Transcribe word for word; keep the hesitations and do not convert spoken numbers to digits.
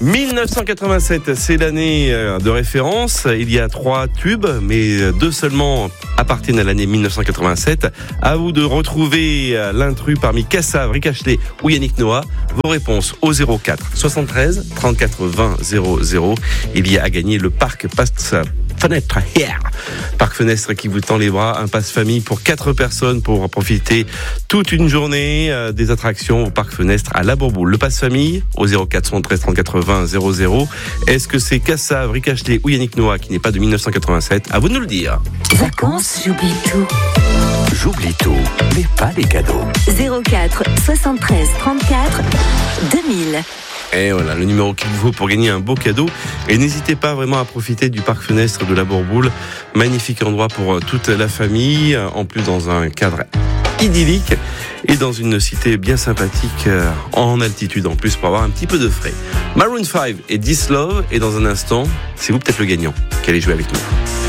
dix-neuf cent quatre-vingt-sept, c'est l'année de référence. Il y a trois tubes, mais deux seulement appartiennent à l'année dix-neuf cent quatre-vingt-sept. À vous de retrouver l'intrus parmi Kassav, Rick Astley ou Yannick Noah. Vos réponses au zéro quatre soixante-treize trente-quatre vingt zéro zéro. Il y a à gagner le parc Passe Fenêtre. Yeah. Parc Fenêtre qui vous tend les bras. Un passe famille pour quatre personnes pour profiter toute une journée euh, des attractions au Parc Fenêtre à La Bourboule. Le passe famille au zéro quatre soixante-treize trente-quatre vingt zéro zéro. Est-ce que c'est Kassav, Rick Astley ou Yannick Noah qui n'est pas de dix-neuf cent quatre-vingt-sept? À vous de nous le dire. Vacances, j'oublie tout. J'oublie tout, mais pas les cadeaux. zéro quatre soixante-treize trente-quatre deux mille. Et voilà, le numéro qu'il vous faut pour gagner un beau cadeau. Et n'hésitez pas vraiment à profiter du Parc Fenêtre de La Bourboule. Magnifique endroit pour toute la famille, en plus dans un cadre idyllique et dans une cité bien sympathique, en altitude en plus, pour avoir un petit peu de frais. Maroon five et This Love, et dans un instant, c'est vous peut-être le gagnant qui allez jouer avec nous.